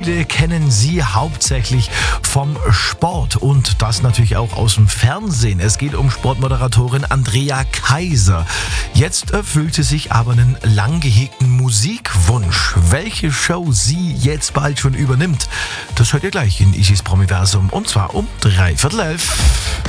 Viele kennen sie hauptsächlich vom Sport und das natürlich auch aus dem Fernsehen. Es geht um Sportmoderatorin Andrea Kaiser. Jetzt erfüllt sie sich aber einen lang gehegten Musikwunsch. Welche Show sie jetzt bald schon übernimmt, das hört ihr gleich in Ichis Promiversum und zwar um 11:45.